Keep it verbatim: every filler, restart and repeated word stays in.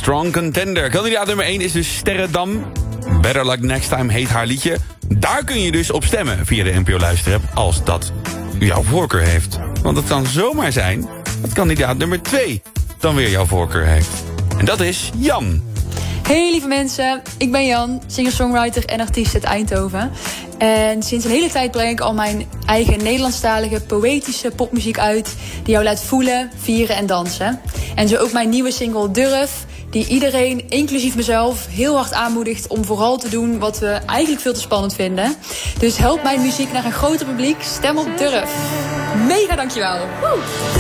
Strong Contender. Kandidaat nummer één is dus Sterredam. Better Luck Next Time heet haar liedje. Daar kun je dus op stemmen via de N P O Luisterapp als dat jouw voorkeur heeft. Want het kan zomaar zijn dat kandidaat nummer twee dan weer jouw voorkeur heeft. En dat is Jan. Hey lieve mensen, ik ben Jan, singer-songwriter en artiest uit Eindhoven. En sinds een hele tijd breng ik al mijn eigen Nederlandstalige poëtische popmuziek uit die jou laat voelen, vieren en dansen. En zo ook mijn nieuwe single Durf, die iedereen, inclusief mezelf, heel hard aanmoedigt om vooral te doen wat we eigenlijk veel te spannend vinden. Dus help mijn muziek naar een groter publiek, stem op Durf. Mega dankjewel. Woe!